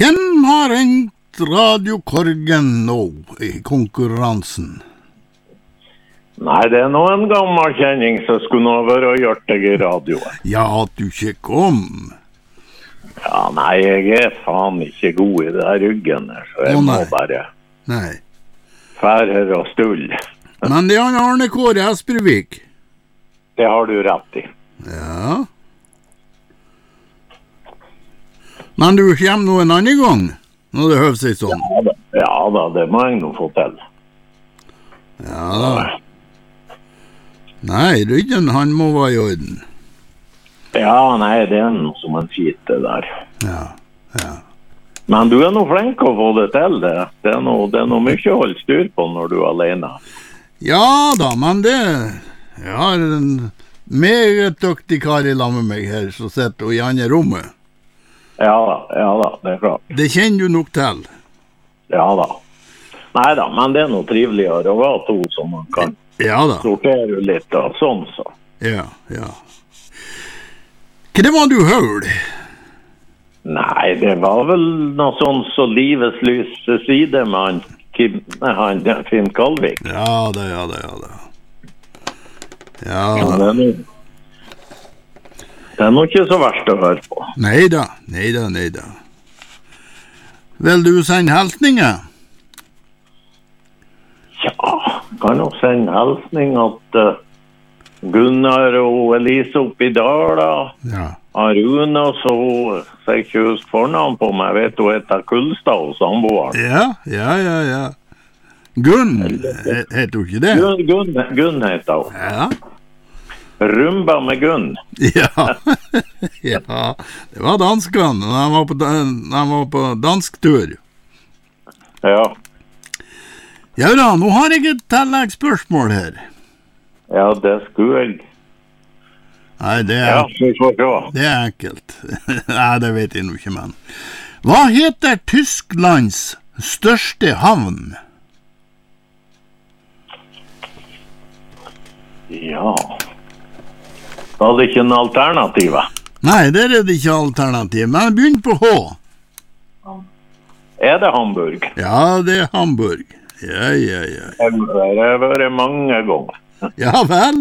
Hvem har hengt radiokorgen nå i konkurransen? Nei, det er nå en gammel kjenning som skulle nå være og gjort deg i radioen. Ja, at du ikke kom. Ja, nei, jeg er faen ikke god i det der ryggen her, så jeg må bare fære og stulle. Men det er Arne Kåre Espervik. Det har du rett i. Ja. Men du kommer nå en annen gang, når det høver seg sånn. Ja da, det må jeg nå få til. Ja da. Nei, ryggen, han må være i orden. Ja, nei, det er noe som en skite der. Ja. Men du er nå flink å få det til, det. Det er noe mye å holde styr på når du er alene. Ja da, men det... Jeg har en meget dyktig kar i lag med meg her, som sitter i andre rommet. Ja da, det er klart. Det kjenner du nok til. Ja da. Nei da, men det er noe triveligere å være to som man kan sortere litt og sånn, så. Ja. Hva var du hørte? Nei, det var vel noe sånn så livets lyse side med Finn Kalvik. Ja. Det er nok ikke så verst å høre på. Neida. Vil du sende hilsninger? Ja, kan jo sende hilsning at Gunnar og Elise oppe i Dala. Ja. Arune og så fikk ikke husk fornavn på meg. Vet du heter Kullstad og samboeren? Ja. Gunn, heter du ikke det? Gunn heter hun. Ja. Rumba med Gunn. Ja, det var danskene. Han var på dansk tur. Ja. Ja da, nå har jeg et tilleggsspørsmål her. Ja, det skulle jeg. Nei, det er enkelt. Nei, det vet jeg nå ikke, men. Hva heter Tysklands største havn? Ja... Var det ikke en alternativ? Nei, det er det ikke alternativ, men begynn på H. Er det Hamburg? Ja, det er Hamburg. Ja. Det har vært mange ganger. Ja vel.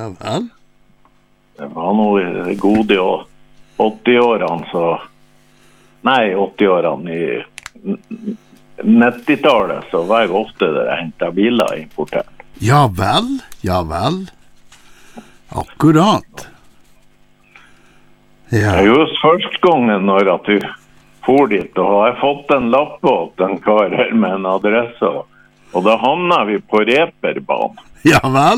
Det var noe gode 80-årene, så... Nei, 80-årene i 90-tallet, så var jeg ofte der jeg hentet biler importert. Ja vel. Akkurat. Ja. Just første gangen når at du for dit, og har jeg fått en lapp på den kar her med en adresse, og da havnet vi på Reperbanen. Ja vel.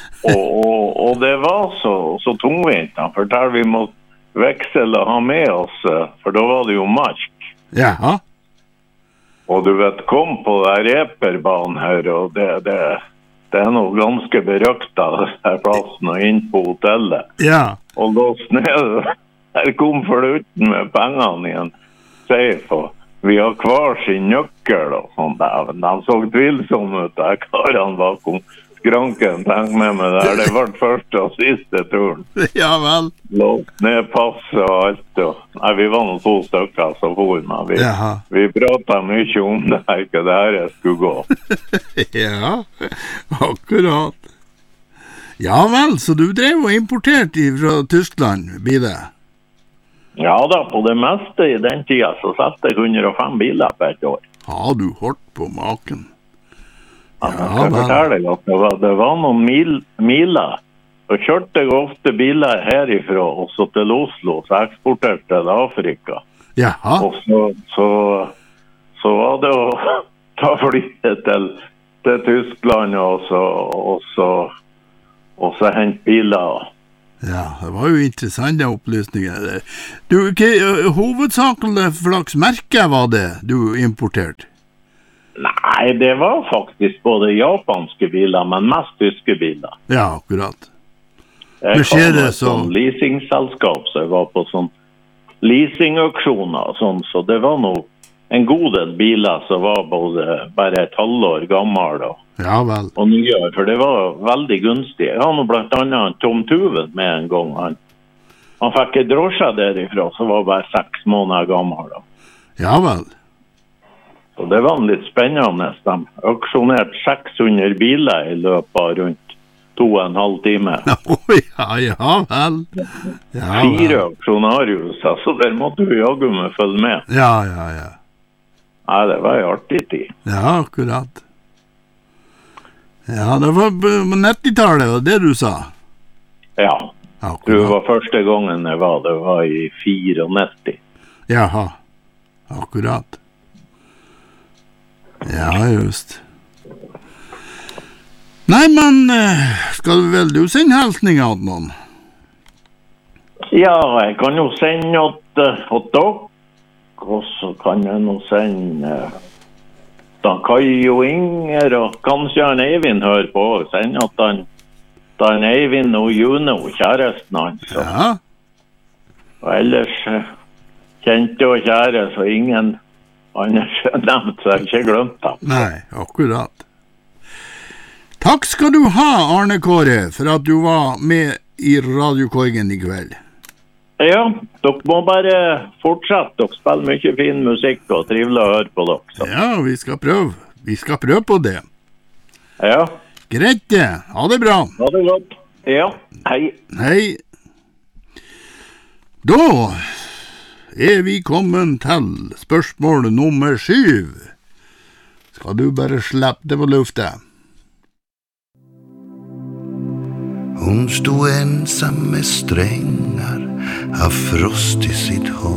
og det var så tungvint. Han fortalte vi måtte veksle og ha med oss, for da var det jo mark. Ja. Og du vet, kom på den Reperbanen her, og det er noe ganske berøkt av denne plassen og inn på hotellet. Ja. Og låst ned. Her kom foruten med pengene i en safe, og vi har hver sin nøkkel og sånt der. De så tvilsomme ut, der karene bakom skranken. Tenk med meg der, det var første og siste turen. Ja vel. Låst ned passet og alt. Nei, vi var noen 2 stykker som for med. Vi pratet mye om det her, ikke det her jeg skulle gå. Ja, akkurat. Ja vel, så du drev og importerte fra Tyskland, biler? Ja da, på det meste i den tida så satte jeg 105 biler på et år. Har du hørt på maken? Ja, jeg skal fortelle deg at det var noen miler. Og kjørte jeg ofte biler herifra, også til Oslo, så eksporterte til Afrika. Jaha. Og så var det å ta flyet til Tyskland, og så hente biler. Ja, det var jo interessante opplysninger. Du, hovedsakelig slags merke var det du importerte? Nei, det var faktisk både japanske biler, men mest tyske biler. Ja, akkurat. Jeg kom med sånn leasingselskap, så jeg var på sånn leasingauksjoner og sånn, så det var noe en god del biler som var bare et halvår gammel og nyere, for det var veldig gunstig. Jeg har nå blant annet Tom Tuven med en gang. Han fikk en drosje derifra som var bare 6 måneder gammel. Ja vel. Så det var litt spennende. De auksjonerte 600 biler I løpet av rundt 2,5 timer. Ja vel. Ja, 4 auksjonarius, så der måtte du jaggu med følge med. Ja. Ja, det var en artig tid. Ja, akkurat. Ja, det var på 90-tallet, var det du sa? Ja, akkurat. Det var første gangen det var I 94. Jaha, akkurat. Ja, just. Nei, men skal du vel sende hilsninger til noen? Ja, jeg kan jo sende til dere, og så kan jeg nå sende da Kai og Inger, og kanskje han Eivind hører på, og sende at han Eivind og Juno, kjæresten hans. Ja. Og ellers kjente og kjære, så ingen annars nevnt, så jeg ikke glemt ham. Nei, akkurat. Takk skal du ha, Arne Kåre, for at du var med I Radiokorgen I kveld. Ja, dere må bare fortsette. Dere spiller mye fin musikk og trivelig å høre på dere. Så. Ja, vi skal prøve. Vi skal prøve på det. Ja. Greit det. Ha det bra. Ha det godt. Ja, hei. Hei. Da vi kommet til spørsmål nummer 7. Skal du bare slippe det på lufta? Hon stod ensam med strängar av frost I sitt hår.